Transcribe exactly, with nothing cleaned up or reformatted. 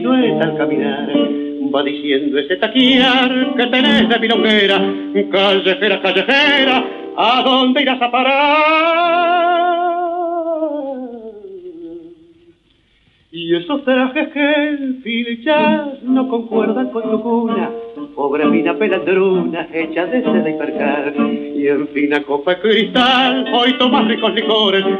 silueta al caminar, va diciendo ese taquiar que tenés de milonguera, callejera, callejera, ¿a dónde irás a parar? Y esos trajes que filchas no concuerdan con tu cuna, pobre mina pelandruna, hecha de seda y percal, y en fina copa de cristal, hoy tomas ricos licores,